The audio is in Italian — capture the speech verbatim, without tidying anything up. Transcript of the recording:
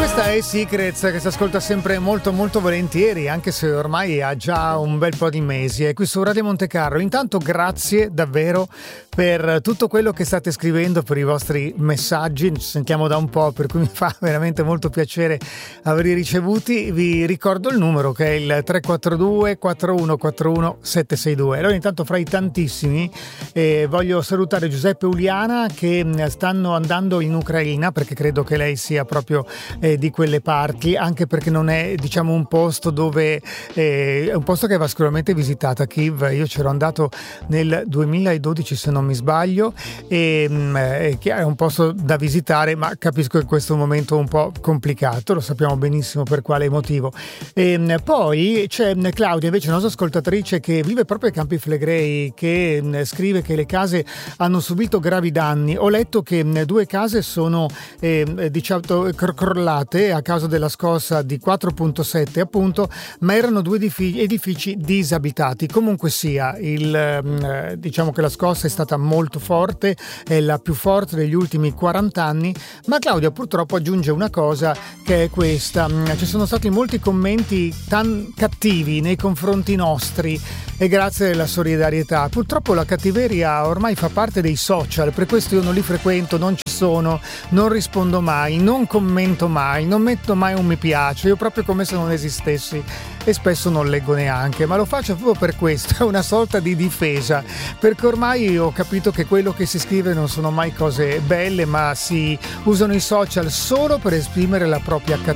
Questa è Secrets, che si ascolta sempre molto molto volentieri, anche se ormai ha già un bel po' di mesi. È qui su Radio Monte Carlo. Intanto grazie davvero per tutto quello che state scrivendo, per i vostri messaggi. Ci sentiamo da un po', per cui mi fa veramente molto piacere averli ricevuti. Vi ricordo il numero, che è il tre quattro due quattro uno quattro uno sette sei due. Allora intanto, fra i tantissimi, eh, voglio salutare Giuseppe e Uliana, che stanno andando in Ucraina, perché credo che lei sia proprio eh, di quelle parti, anche perché non è, diciamo, un posto dove eh, è un posto che va sicuramente visitata, Kiev. Io c'ero andato nel duemiladodici, se non mi sbaglio, e eh, è un posto da visitare, ma capisco che questo è un momento un po' complicato, lo sappiamo benissimo per quale motivo. E poi c'è Claudia, invece, nostra ascoltatrice, che vive proprio ai Campi Flegrei, che scrive che le case hanno subito gravi danni. Ho letto che due case sono eh, diciamo crollate a causa della scossa di quattro virgola sette, appunto, ma erano due edifici, edifici disabitati. Comunque sia, il, eh, diciamo che la scossa è stata molto forte, è la più forte degli ultimi quaranta anni, ma Claudia purtroppo aggiunge una cosa, che è questa: ci sono stati molti commenti tan cattivi nei confronti nostri, e grazie alla solidarietà. Purtroppo la cattiveria ormai fa parte dei social, per questo io non li frequento, non ci sono, non rispondo mai, non commento mai, non metto mai un mi piace, io proprio come se non esistessi, e spesso non leggo neanche, ma lo faccio proprio per questo, è una sorta di difesa, perché ormai ho capito che quello che si scrive non sono mai cose belle, ma si usano i social solo per esprimere la propria cattiveria.